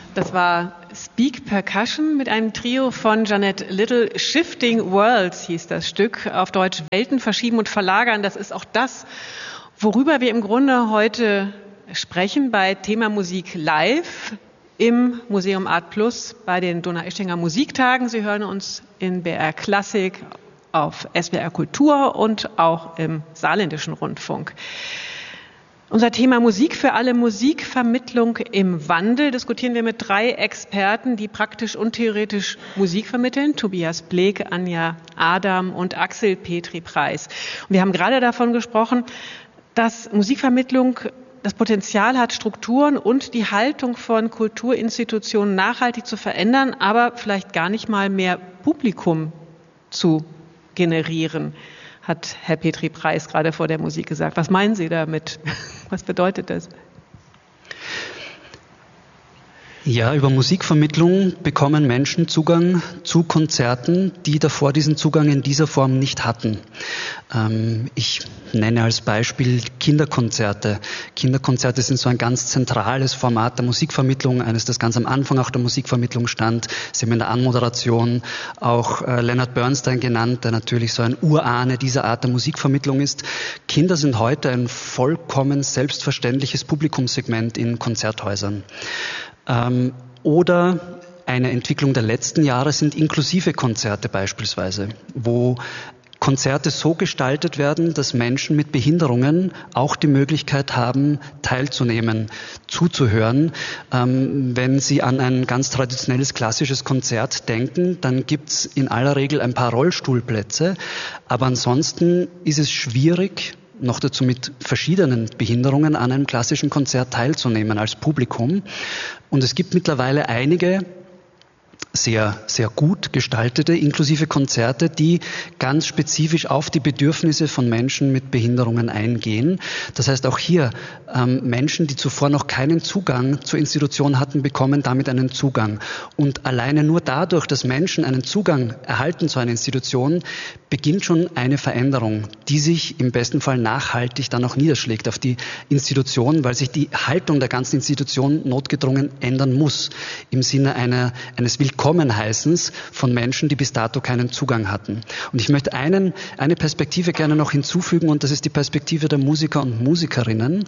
Das war Speak Percussion mit einem Trio von Jeanette Little. Shifting Worlds hieß das Stück, auf Deutsch Welten verschieben und verlagern. Das ist auch das, worüber wir im Grunde heute sprechen bei Thema Musik live im Museum Art Plus bei den Donaueschinger Musiktagen. Sie hören uns in BR Klassik, auf SWR Kultur und auch im Saarländischen Rundfunk. Unser Thema Musik für alle, Musikvermittlung im Wandel, diskutieren wir mit 3 Experten, die praktisch und theoretisch Musik vermitteln. Tobias Bleek, Anja Adam und Axel Petri-Preis. Und wir haben gerade davon gesprochen, dass Musikvermittlung das Potenzial hat, Strukturen und die Haltung von Kulturinstitutionen nachhaltig zu verändern, aber vielleicht gar nicht mal mehr Publikum zu generieren, hat Herr Petri-Preis gerade vor der Musik gesagt. Was meinen Sie damit? Was bedeutet das? Ja, über Musikvermittlung bekommen Menschen Zugang zu Konzerten, die davor diesen Zugang in dieser Form nicht hatten. Ich nenne als Beispiel Kinderkonzerte. Kinderkonzerte sind so ein ganz zentrales Format der Musikvermittlung, eines, das ganz am Anfang auch der Musikvermittlung stand. Sie haben in der Anmoderation auch Leonard Bernstein genannt, der natürlich so ein Urahne dieser Art der Musikvermittlung ist. Kinder sind heute ein vollkommen selbstverständliches Publikumssegment in Konzerthäusern. Oder eine Entwicklung der letzten Jahre sind inklusive Konzerte beispielsweise, wo Konzerte so gestaltet werden, dass Menschen mit Behinderungen auch die Möglichkeit haben, teilzunehmen, zuzuhören. Wenn Sie an ein ganz traditionelles klassisches Konzert denken, dann gibt's in aller Regel ein paar Rollstuhlplätze, aber ansonsten ist es schwierig, noch dazu mit verschiedenen Behinderungen an einem klassischen Konzert teilzunehmen als Publikum. Und es gibt mittlerweile einige sehr, sehr gut gestaltete, inklusive Konzerte, die ganz spezifisch auf die Bedürfnisse von Menschen mit Behinderungen eingehen. Das heißt, auch hier Menschen, die zuvor noch keinen Zugang zur Institution hatten, bekommen damit einen Zugang. Und alleine nur dadurch, dass Menschen einen Zugang erhalten zu einer Institution, beginnt schon eine Veränderung, die sich im besten Fall nachhaltig dann auch niederschlägt auf die Institution, weil sich die Haltung der ganzen Institution notgedrungen ändern muss, im Sinne eines Willkommenheißens von Menschen, die bis dato keinen Zugang hatten. Und ich möchte eine Perspektive gerne noch hinzufügen, und das ist die Perspektive der Musiker und Musikerinnen.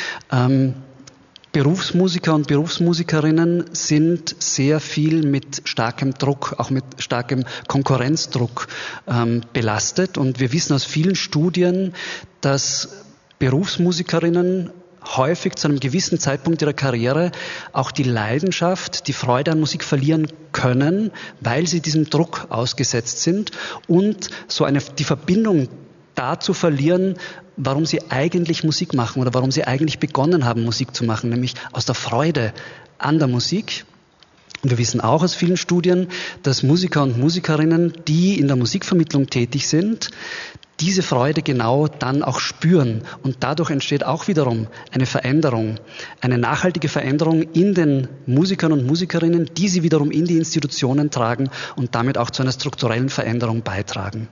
Berufsmusiker und Berufsmusikerinnen sind sehr viel mit starkem Druck, auch mit starkem Konkurrenzdruck belastet. Und wir wissen aus vielen Studien, dass Berufsmusikerinnen häufig zu einem gewissen Zeitpunkt ihrer Karriere auch die Leidenschaft, die Freude an Musik verlieren können, weil sie diesem Druck ausgesetzt sind und die Verbindung dazu verlieren, warum sie eigentlich Musik machen oder warum sie eigentlich begonnen haben, Musik zu machen, nämlich aus der Freude an der Musik. Und wir wissen auch aus vielen Studien, dass Musiker und Musikerinnen, die in der Musikvermittlung tätig sind, diese Freude genau dann auch spüren. Und dadurch entsteht auch wiederum eine Veränderung, eine nachhaltige Veränderung in den Musikern und Musikerinnen, die sie wiederum in die Institutionen tragen und damit auch zu einer strukturellen Veränderung beitragen.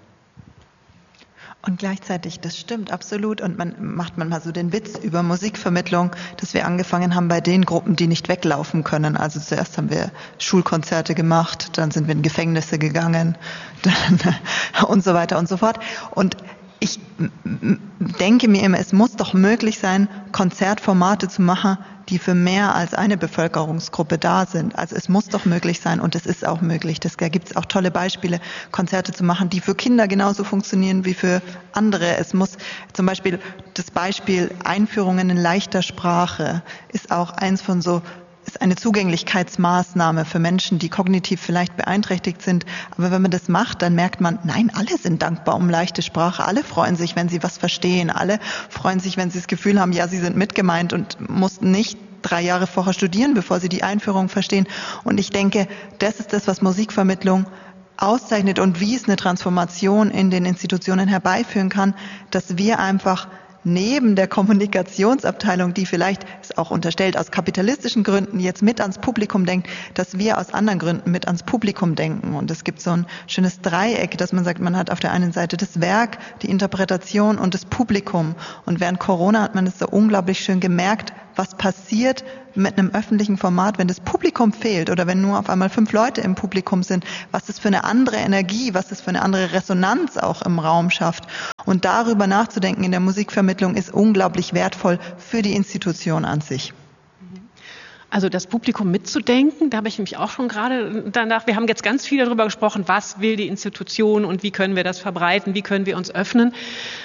Und gleichzeitig, das stimmt absolut, und man macht manchmal so den Witz über Musikvermittlung, dass wir angefangen haben bei den Gruppen, die nicht weglaufen können. Also zuerst haben wir Schulkonzerte gemacht, dann sind wir in Gefängnisse gegangen, dann und so weiter und so fort. Und ich denke mir immer, es muss doch möglich sein, Konzertformate zu machen, die für mehr als eine Bevölkerungsgruppe da sind. Also es muss doch möglich sein, und es ist auch möglich. Da gibt es auch tolle Beispiele, Konzerte zu machen, die für Kinder genauso funktionieren wie für andere. Es muss zum Beispiel das Beispiel Einführungen in leichter Sprache ist auch eins von ist eine Zugänglichkeitsmaßnahme für Menschen, die kognitiv vielleicht beeinträchtigt sind. Aber wenn man das macht, dann merkt man, nein, alle sind dankbar um leichte Sprache. Alle freuen sich, wenn sie was verstehen. Alle freuen sich, wenn sie das Gefühl haben, ja, sie sind mitgemeint und mussten nicht 3 Jahre vorher studieren, bevor sie die Einführung verstehen. Und ich denke, das ist das, was Musikvermittlung auszeichnet und wie es eine Transformation in den Institutionen herbeiführen kann, dass wir einfach neben der Kommunikationsabteilung, die vielleicht, ist auch unterstellt, aus kapitalistischen Gründen jetzt mit ans Publikum denkt, dass wir aus anderen Gründen mit ans Publikum denken. Und es gibt so ein schönes Dreieck, dass man sagt, man hat auf der einen Seite das Werk, die Interpretation und das Publikum. Und während Corona hat man es so unglaublich schön gemerkt, was passiert mit einem öffentlichen Format, wenn das Publikum fehlt oder wenn nur auf einmal 5 Leute im Publikum sind, was das für eine andere Energie, was das für eine andere Resonanz auch im Raum schafft. Und darüber nachzudenken in der Musikvermittlung ist unglaublich wertvoll für die Institution an sich. Also das Publikum mitzudenken, da habe ich mich auch schon gerade danach, wir haben jetzt ganz viel darüber gesprochen, was will die Institution und wie können wir das verbreiten, wie können wir uns öffnen.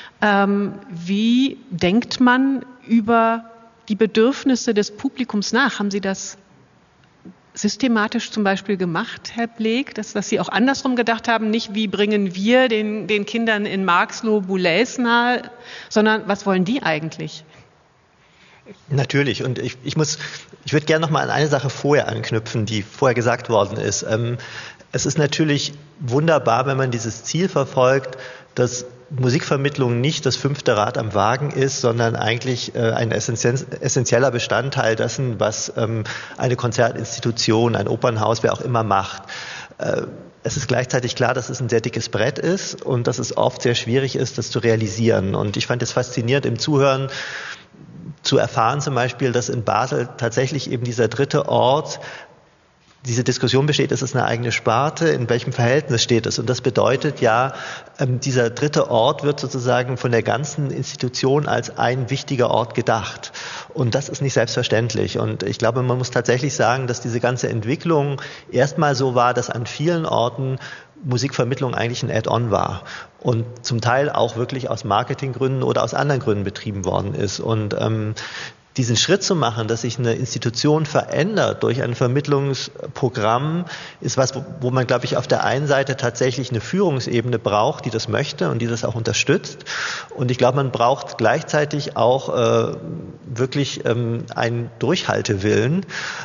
Wie denkt man über die Bedürfnisse des Publikums nach? Haben Sie das systematisch zum Beispiel gemacht, Herr Bleek, dass Sie auch andersrum gedacht haben, nicht wie bringen wir den Kindern in Marxloh Boulez nahe, sondern was wollen die eigentlich? Natürlich, und ich würde gerne noch mal an eine Sache vorher anknüpfen, die vorher gesagt worden ist. Es ist natürlich wunderbar, wenn man dieses Ziel verfolgt, dass Musikvermittlung nicht das 5. Rad am Wagen ist, sondern eigentlich ein essentieller Bestandteil dessen, was eine Konzertinstitution, ein Opernhaus, wer auch immer macht. Es ist gleichzeitig klar, dass es ein sehr dickes Brett ist und dass es oft sehr schwierig ist, das zu realisieren. Und ich fand es faszinierend im Zuhören, zu erfahren zum Beispiel, dass in Basel tatsächlich eben dieser dritte Ort, diese Diskussion besteht, ist es eine eigene Sparte, in welchem Verhältnis steht es? Und das bedeutet ja, dieser dritte Ort wird sozusagen von der ganzen Institution als ein wichtiger Ort gedacht. Und das ist nicht selbstverständlich. Und ich glaube, man muss tatsächlich sagen, dass diese ganze Entwicklung erstmal so war, dass an vielen Orten Musikvermittlung eigentlich ein Add-on war und zum Teil auch wirklich aus Marketinggründen oder aus anderen Gründen betrieben worden ist. Und diesen Schritt zu machen, dass sich eine Institution verändert durch ein Vermittlungsprogramm, ist was, wo man, glaube ich, auf der einen Seite tatsächlich eine Führungsebene braucht, die das möchte und die das auch unterstützt. Und ich glaube, man braucht gleichzeitig auch wirklich einen Durchhaltewillen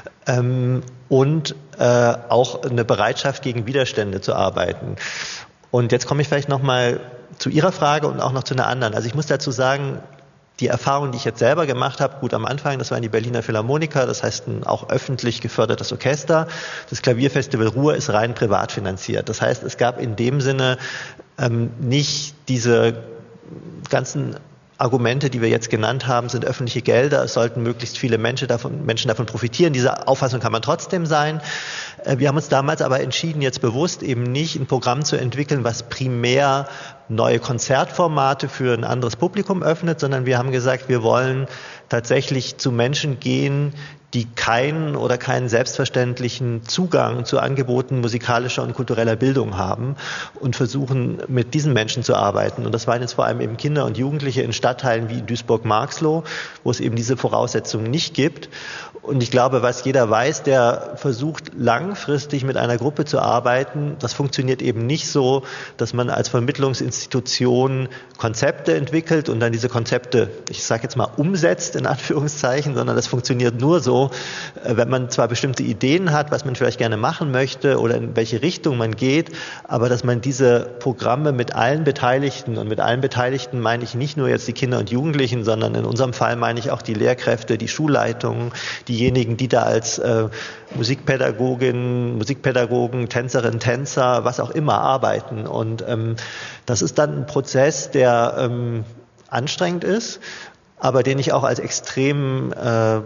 und auch eine Bereitschaft, gegen Widerstände zu arbeiten. Und jetzt komme ich vielleicht nochmal zu Ihrer Frage und auch noch zu einer anderen. Also ich muss dazu sagen, die Erfahrung, die ich jetzt selber gemacht habe, gut am Anfang, das waren die Berliner Philharmoniker, das heißt ein auch öffentlich gefördertes Orchester. Das Klavierfestival Ruhr ist rein privat finanziert. Das heißt, es gab in dem Sinne nicht diese ganzen Argumente, die wir jetzt genannt haben, sind öffentliche Gelder. Es sollten möglichst viele Menschen davon profitieren. Diese Auffassung kann man trotzdem sein. Wir haben uns damals aber entschieden, jetzt bewusst eben nicht ein Programm zu entwickeln, was primär neue Konzertformate für ein anderes Publikum öffnet, sondern wir haben gesagt, wir wollen tatsächlich zu Menschen gehen, die keinen selbstverständlichen Zugang zu Angeboten musikalischer und kultureller Bildung haben und versuchen, mit diesen Menschen zu arbeiten. Und das waren jetzt vor allem eben Kinder und Jugendliche in Stadtteilen wie Duisburg-Marxloh, wo es eben diese Voraussetzungen nicht gibt. Und ich glaube, was jeder weiß, der versucht, langfristig mit einer Gruppe zu arbeiten, das funktioniert eben nicht so, dass man als Vermittlungsinstitution Konzepte entwickelt und dann diese Konzepte, ich sage jetzt mal, umsetzt, in Anführungszeichen, sondern das funktioniert nur so, wenn man zwar bestimmte Ideen hat, was man vielleicht gerne machen möchte oder in welche Richtung man geht, aber dass man diese Programme mit allen Beteiligten, und mit allen Beteiligten meine ich nicht nur jetzt die Kinder und Jugendlichen, sondern in unserem Fall meine ich auch die Lehrkräfte, die Schulleitungen, diejenigen, die da als Musikpädagogen, Tänzerinnen, Tänzer, was auch immer arbeiten. Und das ist dann ein Prozess, der anstrengend ist, aber den ich auch als extrem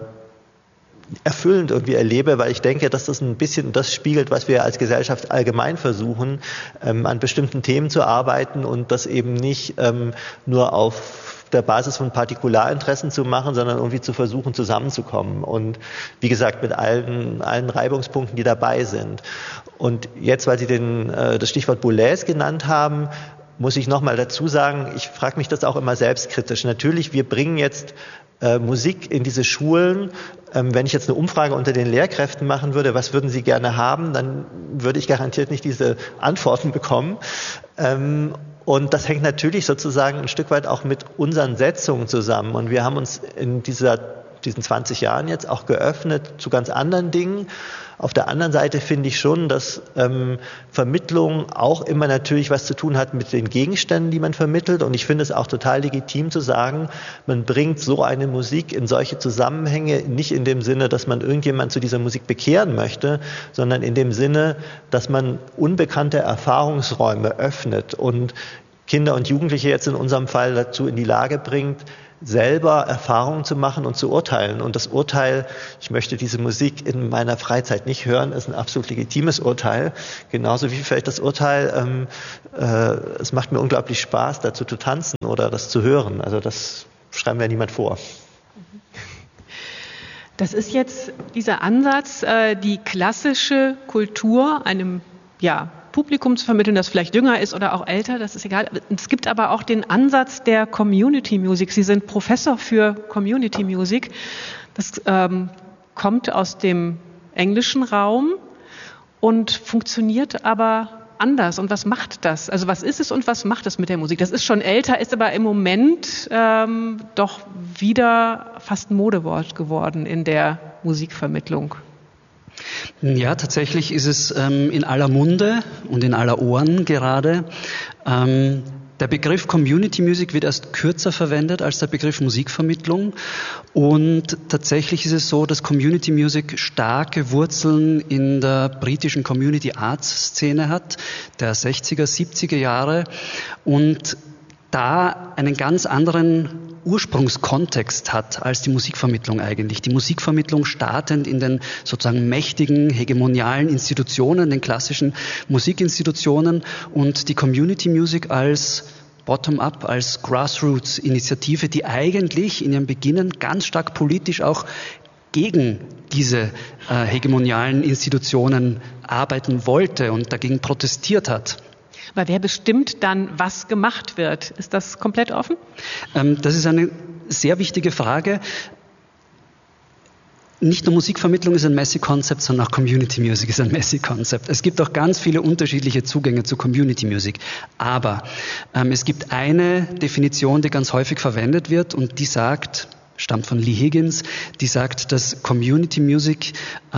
erfüllend irgendwie erlebe, weil ich denke, dass das ein bisschen das spiegelt, was wir als Gesellschaft allgemein versuchen, an bestimmten Themen zu arbeiten und das eben nicht nur auf der Basis von Partikularinteressen zu machen, sondern irgendwie zu versuchen, zusammenzukommen. Und wie gesagt, mit allen Reibungspunkten, die dabei sind. Und jetzt, weil Sie das Stichwort Boulez genannt haben, muss ich nochmal dazu sagen, ich frage mich das auch immer selbstkritisch. Natürlich, wir bringen jetzt Musik in diese Schulen. Wenn ich jetzt eine Umfrage unter den Lehrkräften machen würde, was würden Sie gerne haben, dann würde ich garantiert nicht diese Antworten bekommen. Und das hängt natürlich sozusagen ein Stück weit auch mit unseren Setzungen zusammen. Und wir haben uns in diesen 20 Jahren jetzt auch geöffnet zu ganz anderen Dingen. Auf der anderen Seite finde ich schon, dass Vermittlung auch immer natürlich was zu tun hat mit den Gegenständen, die man vermittelt. Und ich finde es auch total legitim zu sagen, man bringt so eine Musik in solche Zusammenhänge, nicht in dem Sinne, dass man irgendjemand zu dieser Musik bekehren möchte, sondern in dem Sinne, dass man unbekannte Erfahrungsräume öffnet und Kinder und Jugendliche jetzt in unserem Fall dazu in die Lage bringt, selber Erfahrungen zu machen und zu urteilen. Und das Urteil, ich möchte diese Musik in meiner Freizeit nicht hören, ist ein absolut legitimes Urteil. Genauso wie vielleicht das Urteil, es macht mir unglaublich Spaß, dazu zu tanzen oder das zu hören. Also das schreiben wir niemand vor. Das ist jetzt dieser Ansatz, die klassische Kultur einem Publikum zu vermitteln, das vielleicht jünger ist oder auch älter, das ist egal. Es gibt aber auch den Ansatz der Community Music. Sie sind Professor für Community Music. Das kommt aus dem englischen Raum und funktioniert aber anders. Und was macht das? Also was ist es und was macht es mit der Musik? Das ist schon älter, ist aber im Moment doch wieder fast ein Modewort geworden in der Musikvermittlung. Ja, tatsächlich ist es in aller Munde und in aller Ohren gerade. Der Begriff Community Music wird erst kürzer verwendet als der Begriff Musikvermittlung. Und tatsächlich ist es so, dass Community Music starke Wurzeln in der britischen Community Arts Szene hat, der 60er, 70er Jahre. Und da einen ganz anderen Ursprungskontext hat als die Musikvermittlung eigentlich. Die Musikvermittlung startend in den sozusagen mächtigen, hegemonialen Institutionen, den klassischen Musikinstitutionen, und die Community Music als Bottom-up, als Grassroots-Initiative, die eigentlich in ihrem Beginnen ganz stark politisch auch gegen diese hegemonialen Institutionen arbeiten wollte und dagegen protestiert hat. Aber wer bestimmt dann, was gemacht wird? Ist das komplett offen? Das ist eine sehr wichtige Frage. Nicht nur Musikvermittlung ist ein Messy-Concept, sondern auch Community Music ist ein Messy-Concept. Es gibt auch ganz viele unterschiedliche Zugänge zu Community Music. Aber es gibt eine Definition, die ganz häufig verwendet wird, und die stammt von Lee Higgins, die sagt, dass Community Music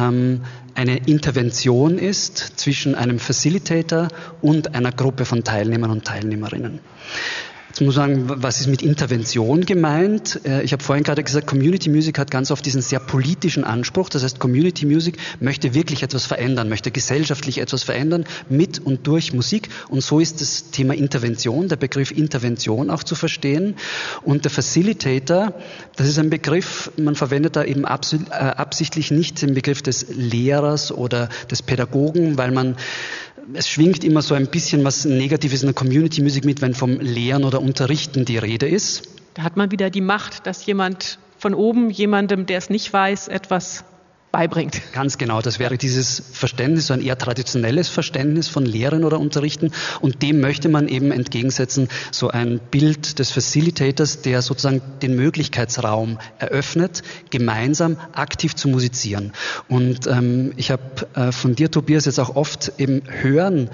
eine Intervention ist zwischen einem Facilitator und einer Gruppe von Teilnehmern und Teilnehmerinnen. Jetzt muss man sagen, was ist mit Intervention gemeint? Ich habe vorhin gerade gesagt, Community Music hat ganz oft diesen sehr politischen Anspruch. Das heißt, Community Music möchte wirklich etwas verändern, möchte gesellschaftlich etwas verändern mit und durch Musik. Und so ist das Thema Intervention, der Begriff Intervention auch zu verstehen. Und der Facilitator, das ist ein Begriff, man verwendet da eben absichtlich nicht den Begriff des Lehrers oder des Pädagogen, weil es schwingt immer so ein bisschen was Negatives in der Community Music mit, wenn vom Lehren oder Unterrichten die Rede ist. Da hat man wieder die Macht, dass jemand von oben jemandem, der es nicht weiß, etwas beibringt. Ganz genau, das wäre dieses Verständnis, so ein eher traditionelles Verständnis von Lehren oder Unterrichten, und dem möchte man eben entgegensetzen, so ein Bild des Facilitators, der sozusagen den Möglichkeitsraum eröffnet, gemeinsam aktiv zu musizieren. Und ich habe von dir, Tobias, jetzt auch oft eben Hören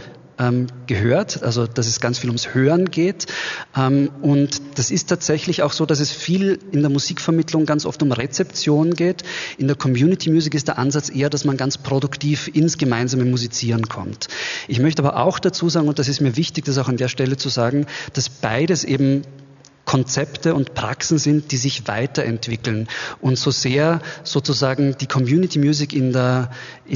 gehört, also dass es ganz viel ums Hören geht, und das ist tatsächlich auch so, dass es viel in der Musikvermittlung ganz oft um Rezeption geht. In der Community Music ist der Ansatz eher, dass man ganz produktiv ins gemeinsame Musizieren kommt. Ich möchte aber auch dazu sagen, und das ist mir wichtig, das auch an der Stelle zu sagen, dass beides eben Konzepte und Praxen sind, die sich weiterentwickeln. Und so sehr sozusagen die Community Music in der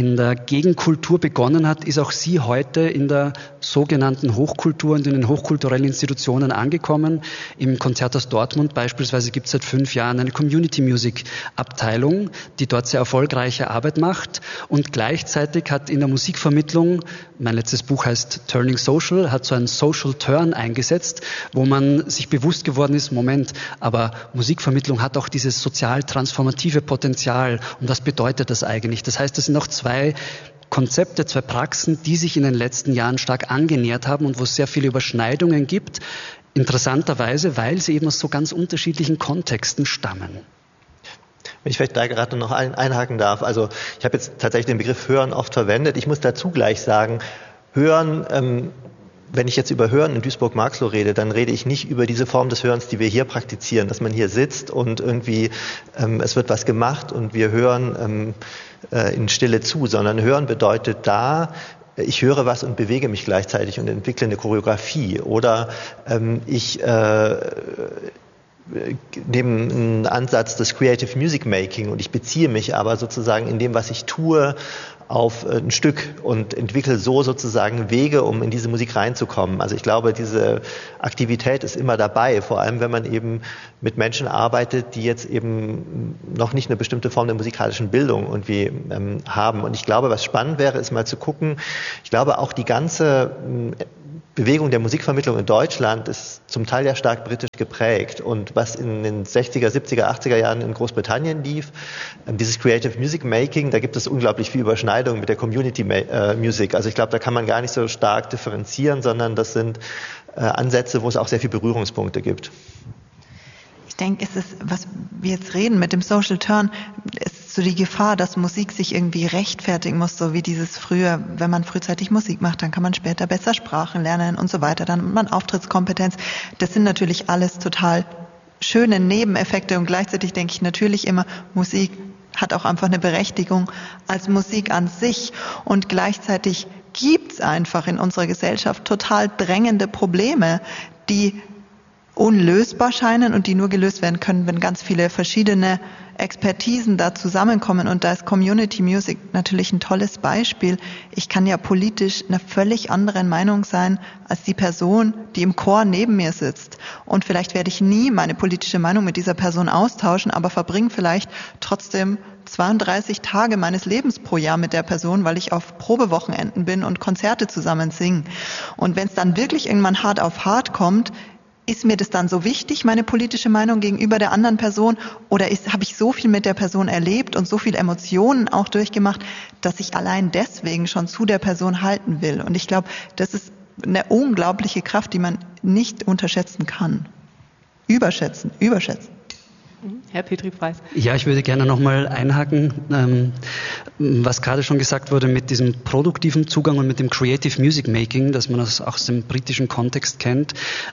Gegenkultur begonnen hat, ist auch sie heute in der sogenannten Hochkultur und in den hochkulturellen Institutionen angekommen. Im Konzerthaus Dortmund beispielsweise gibt es seit 5 Jahren eine Community Music Abteilung, die dort sehr erfolgreiche Arbeit macht. Und gleichzeitig hat in der Musikvermittlung, mein letztes Buch heißt Turning Social, hat so einen Social Turn eingesetzt, wo man sich bewusst geworden ist, Moment, aber Musikvermittlung hat auch dieses sozial transformative Potenzial. Und was bedeutet das eigentlich? Das heißt, das sind auch 2 Konzepte, 2 Praxen, die sich in den letzten Jahren stark angenähert haben und wo es sehr viele Überschneidungen gibt. Interessanterweise, weil sie eben aus so ganz unterschiedlichen Kontexten stammen. Wenn ich vielleicht da gerade noch einhaken darf, also ich habe jetzt tatsächlich den Begriff Hören oft verwendet. Ich muss dazu gleich sagen, Hören, wenn ich jetzt über Hören in Duisburg-Marxloh rede, dann rede ich nicht über diese Form des Hörens, die wir hier praktizieren, dass man hier sitzt und irgendwie es wird was gemacht und wir hören in Stille zu, sondern Hören bedeutet ich höre was und bewege mich gleichzeitig und entwickle eine Choreografie, oder ich nehme einen Ansatz des Creative Music Making und ich beziehe mich aber sozusagen in dem, was ich tue, auf ein Stück und entwickle so sozusagen Wege, um in diese Musik reinzukommen. Also ich glaube, diese Aktivität ist immer dabei, vor allem wenn man eben mit Menschen arbeitet, die jetzt eben noch nicht eine bestimmte Form der musikalischen Bildung irgendwie haben. Und ich glaube, was spannend wäre, ist mal zu gucken, ich glaube auch die ganze Bewegung der Musikvermittlung in Deutschland ist zum Teil ja stark britisch geprägt. Und was in den 60er, 70er, 80er Jahren in Großbritannien lief, dieses Creative Music Making, da gibt es unglaublich viel Überschneidung mit der Community Music. Also ich glaube, da kann man gar nicht so stark differenzieren, sondern das sind Ansätze, wo es auch sehr viele Berührungspunkte gibt. Ich denke, es ist, was wir jetzt reden mit dem Social Turn, ist so die Gefahr, dass Musik sich irgendwie rechtfertigen muss, so wie dieses früher, wenn man frühzeitig Musik macht, dann kann man später besser Sprachen lernen und so weiter, dann hat man Auftrittskompetenz. Das sind natürlich alles total schöne Nebeneffekte und gleichzeitig denke ich natürlich immer, Musik hat auch einfach eine Berechtigung als Musik an sich und gleichzeitig gibt es einfach in unserer Gesellschaft total drängende Probleme, die unlösbar scheinen und die nur gelöst werden können, wenn ganz viele verschiedene Expertisen da zusammenkommen. Und da ist Community Music natürlich ein tolles Beispiel. Ich kann ja politisch einer völlig anderen Meinung sein als die Person, die im Chor neben mir sitzt. Und vielleicht werde ich nie meine politische Meinung mit dieser Person austauschen, aber verbringe vielleicht trotzdem 32 Tage meines Lebens pro Jahr mit der Person, weil ich auf Probewochenenden bin und Konzerte zusammen singen. Und wenn es dann wirklich irgendwann hart auf hart kommt, ist mir das dann so wichtig, meine politische Meinung gegenüber der anderen Person, oder habe ich so viel mit der Person erlebt und so viel Emotionen auch durchgemacht, dass ich allein deswegen schon zu der Person halten will? Und ich glaube, das ist eine unglaubliche Kraft, die man nicht unterschätzen kann. Überschätzen. Herr Petri-Preis. Ja, ich würde gerne nochmal einhaken, was gerade schon gesagt wurde mit diesem produktiven Zugang und mit dem Creative Music Making, dass man das auch aus dem britischen Kontext kennt.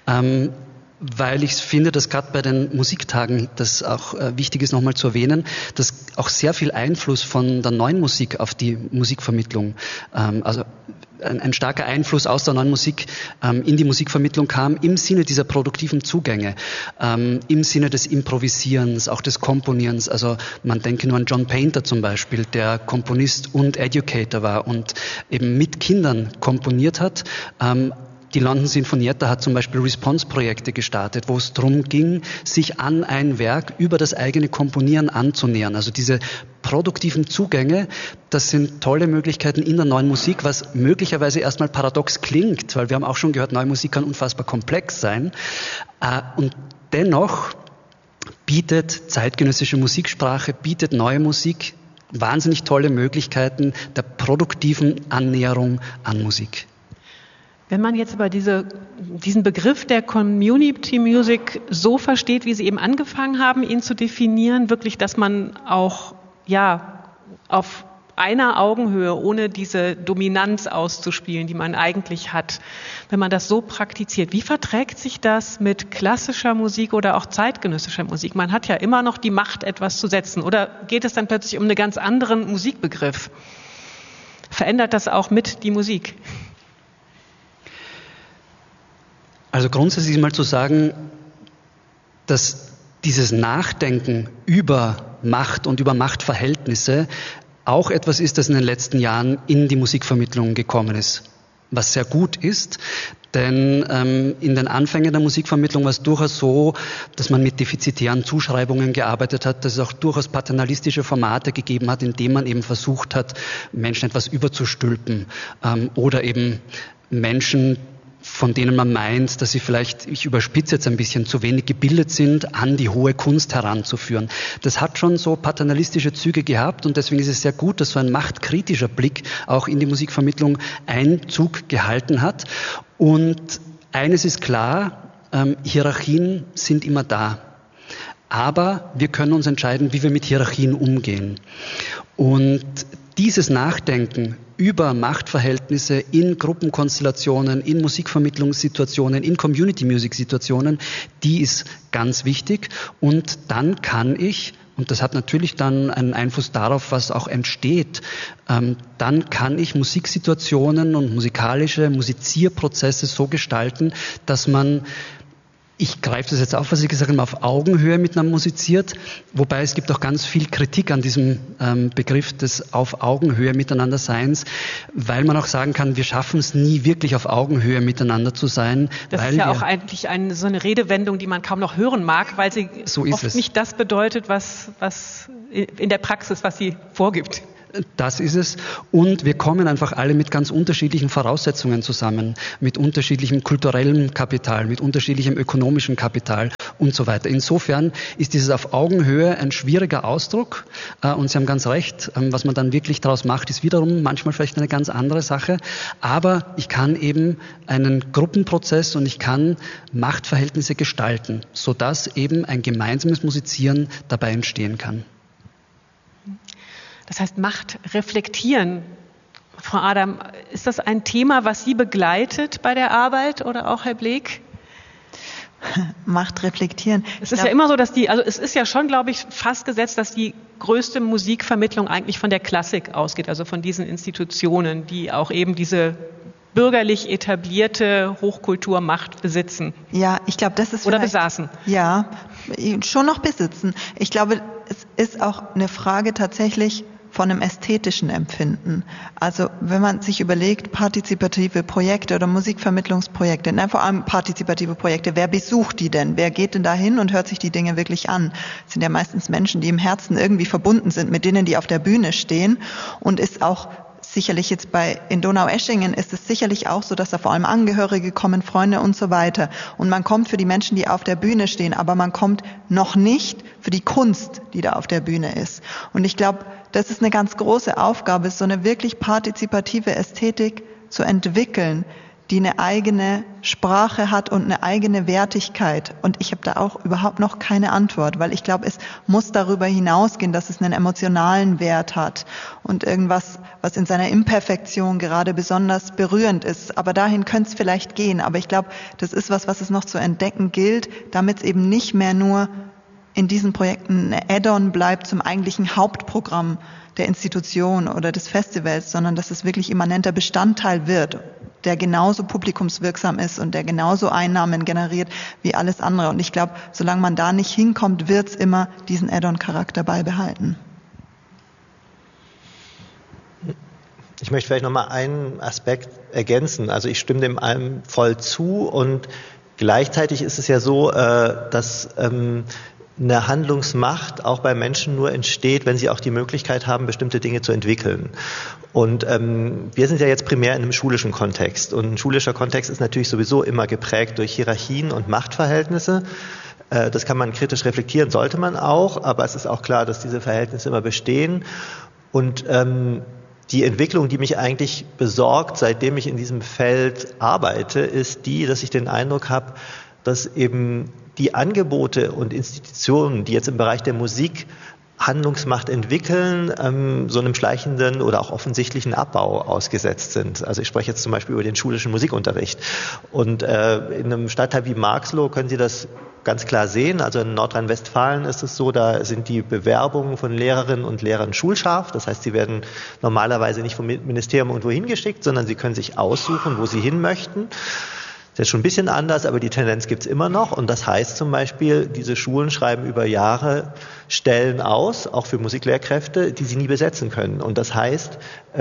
Weil ich finde, dass gerade bei den Musiktagen das auch wichtig ist, nochmal zu erwähnen, dass auch sehr viel Einfluss von der neuen Musik auf die Musikvermittlung, also ein starker Einfluss aus der neuen Musik in die Musikvermittlung kam, im Sinne dieser produktiven Zugänge, im Sinne des Improvisierens, auch des Komponierens. Also man denke nur an John Painter zum Beispiel, der Komponist und Educator war und eben mit Kindern komponiert hat. Die London Sinfonietta hat zum Beispiel Response-Projekte gestartet, wo es darum ging, sich an ein Werk über das eigene Komponieren anzunähern. Also diese produktiven Zugänge, das sind tolle Möglichkeiten in der neuen Musik, was möglicherweise erstmal paradox klingt, weil wir haben auch schon gehört, neue Musik kann unfassbar komplex sein. Und dennoch bietet zeitgenössische Musiksprache, bietet neue Musik wahnsinnig tolle Möglichkeiten der produktiven Annäherung an Musik. Wenn man jetzt aber diesen Begriff der Community Music so versteht, wie Sie eben angefangen haben, ihn zu definieren, wirklich, dass man auch auf einer Augenhöhe, ohne diese Dominanz auszuspielen, die man eigentlich hat, wenn man das so praktiziert, wie verträgt sich das mit klassischer Musik oder auch zeitgenössischer Musik? Man hat ja immer noch die Macht, etwas zu setzen. Oder geht es dann plötzlich um einen ganz anderen Musikbegriff? Verändert das auch mit die Musik? Also grundsätzlich mal zu sagen, dass dieses Nachdenken über Macht und über Machtverhältnisse auch etwas ist, das in den letzten Jahren in die Musikvermittlung gekommen ist. Was sehr gut ist, denn in den Anfängen der Musikvermittlung war es durchaus so, dass man mit defizitären Zuschreibungen gearbeitet hat, dass es auch durchaus paternalistische Formate gegeben hat, in denen man eben versucht hat, Menschen etwas überzustülpen oder eben Menschen, von denen man meint, dass sie vielleicht, ich überspitze jetzt ein bisschen, zu wenig gebildet sind, an die hohe Kunst heranzuführen. Das hat schon so paternalistische Züge gehabt und deswegen ist es sehr gut, dass so ein machtkritischer Blick auch in die Musikvermittlung Einzug gehalten hat. Und eines ist klar, Hierarchien sind immer da. Aber wir können uns entscheiden, wie wir mit Hierarchien umgehen. Und dieses Nachdenken über Machtverhältnisse in Gruppenkonstellationen, in Musikvermittlungssituationen, in Community-Music-Situationen, die ist ganz wichtig. Und dann kann ich, und das hat natürlich dann einen Einfluss darauf, was auch entsteht, dann kann ich Musiksituationen und musizierprozesse so gestalten, dass man Ich greife das jetzt auf, was Sie gesagt haben, auf Augenhöhe miteinander musiziert, wobei es gibt auch ganz viel Kritik an diesem Begriff des auf Augenhöhe miteinander Seins, weil man auch sagen kann, wir schaffen es nie wirklich auf Augenhöhe miteinander zu sein. Das weil ist ja auch eigentlich so eine Redewendung, die man kaum noch hören mag, weil sie oft nicht das bedeutet, was in der Praxis, was sie vorgibt. Das ist es. Und wir kommen einfach alle mit ganz unterschiedlichen Voraussetzungen zusammen, mit unterschiedlichem kulturellem Kapital, mit unterschiedlichem ökonomischem Kapital und so weiter. Insofern ist dieses auf Augenhöhe ein schwieriger Ausdruck. Und Sie haben ganz recht, was man dann wirklich daraus macht, ist wiederum manchmal vielleicht eine ganz andere Sache. Aber ich kann eben einen Gruppenprozess und ich kann Machtverhältnisse gestalten, sodass eben ein gemeinsames Musizieren dabei entstehen kann. Das heißt, Macht reflektieren. Frau Adam, ist das ein Thema, was Sie begleitet bei der Arbeit oder auch Herr Bleek? Macht reflektieren. Es ist ja immer so, es ist ja schon, glaube ich, fast gesetzt, dass die größte Musikvermittlung eigentlich von der Klassik ausgeht, also von diesen Institutionen, die auch eben diese bürgerlich etablierte Hochkulturmacht besitzen. Ja, ich glaube, das ist oder besaßen. Ja, schon noch besitzen. Ich glaube, es ist auch eine Frage tatsächlich von einem ästhetischen Empfinden. Also wenn man sich überlegt, partizipative Projekte oder Musikvermittlungsprojekte, vor allem partizipative Projekte, wer besucht die denn? Wer geht denn da hin und hört sich die Dinge wirklich an? Das sind ja meistens Menschen, die im Herzen irgendwie verbunden sind mit denen, die auf der Bühne stehen, und ist auch sicherlich jetzt in Donaueschingen ist es sicherlich auch so, dass da vor allem Angehörige kommen, Freunde und so weiter. Und man kommt für die Menschen, die auf der Bühne stehen, aber man kommt noch nicht für die Kunst, die da auf der Bühne ist. Und ich glaube, das ist eine ganz große Aufgabe, so eine wirklich partizipative Ästhetik zu entwickeln, die eine eigene Sprache hat und eine eigene Wertigkeit. Und ich habe da auch überhaupt noch keine Antwort, weil ich glaube, es muss darüber hinausgehen, dass es einen emotionalen Wert hat und irgendwas, was in seiner Imperfektion gerade besonders berührend ist. Aber dahin könnte es vielleicht gehen. Aber ich glaube, das ist was es noch zu entdecken gilt, damit es eben nicht mehr nur in diesen Projekten ein Add-on bleibt zum eigentlichen Hauptprogramm der Institution oder des Festivals, sondern dass es wirklich immanenter Bestandteil wird, der genauso publikumswirksam ist und der genauso Einnahmen generiert wie alles andere. Und ich glaube, solange man da nicht hinkommt, wird es immer diesen Add-on-Charakter beibehalten. Ich möchte vielleicht nochmal einen Aspekt ergänzen. Also ich stimme dem allem voll zu, und gleichzeitig ist es ja so, dass eine Handlungsmacht auch bei Menschen nur entsteht, wenn sie auch die Möglichkeit haben, bestimmte Dinge zu entwickeln. Und wir sind ja jetzt primär in einem schulischen Kontext. Und ein schulischer Kontext ist natürlich sowieso immer geprägt durch Hierarchien und Machtverhältnisse. Das kann man kritisch reflektieren, sollte man auch. Aber es ist auch klar, dass diese Verhältnisse immer bestehen. Und die Entwicklung, die mich eigentlich besorgt, seitdem ich in diesem Feld arbeite, ist die, dass ich den Eindruck habe, dass eben die Angebote und Institutionen, die jetzt im Bereich der Musik Handlungsmacht entwickeln, so einem schleichenden oder auch offensichtlichen Abbau ausgesetzt sind. Also ich spreche jetzt zum Beispiel über den schulischen Musikunterricht. Und in einem Stadtteil wie Marxloh können Sie das ganz klar sehen. Also in Nordrhein-Westfalen ist es so, da sind die Bewerbungen von Lehrerinnen und Lehrern schulscharf. Das heißt, sie werden normalerweise nicht vom Ministerium irgendwo hingeschickt, sondern sie können sich aussuchen, wo sie hin möchten. Das ist schon ein bisschen anders, aber die Tendenz gibt's immer noch. Und das heißt zum Beispiel, diese Schulen schreiben über Jahre Stellen aus, auch für Musiklehrkräfte, die sie nie besetzen können. Und das heißt,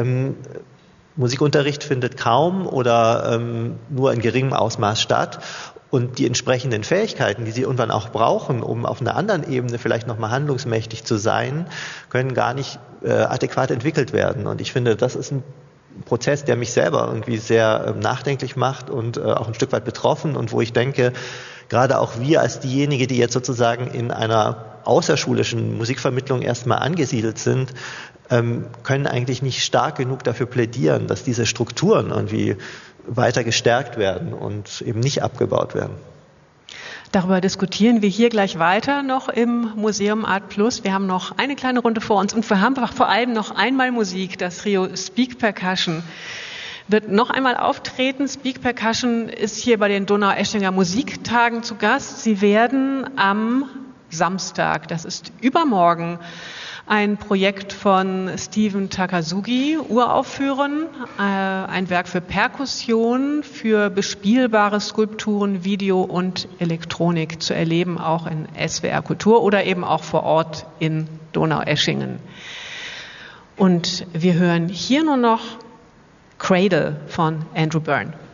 Musikunterricht findet kaum oder nur in geringem Ausmaß statt. Und die entsprechenden Fähigkeiten, die sie irgendwann auch brauchen, um auf einer anderen Ebene vielleicht nochmal handlungsmächtig zu sein, können gar nicht adäquat entwickelt werden. Und ich finde, das ist ein Prozess, der mich selber irgendwie sehr nachdenklich macht und auch ein Stück weit betroffen, und wo ich denke, gerade auch wir als diejenigen, die jetzt sozusagen in einer außerschulischen Musikvermittlung erstmal angesiedelt sind, können eigentlich nicht stark genug dafür plädieren, dass diese Strukturen irgendwie weiter gestärkt werden und eben nicht abgebaut werden. Darüber diskutieren wir hier gleich weiter noch im Museum Art Plus. Wir haben noch eine kleine Runde vor uns und wir haben vor allem noch einmal Musik. Das Trio Speak Percussion wird noch einmal auftreten. Speak Percussion ist hier bei den Donaueschinger Musiktagen zu Gast. Sie werden am Samstag, das ist übermorgen, ein Projekt von Steven Takasugi uraufführen, ein Werk für Perkussion, für bespielbare Skulpturen, Video und Elektronik zu erleben, auch in SWR Kultur oder eben auch vor Ort in Donaueschingen. Und wir hören hier nur noch Cradle von Andrew Byrne.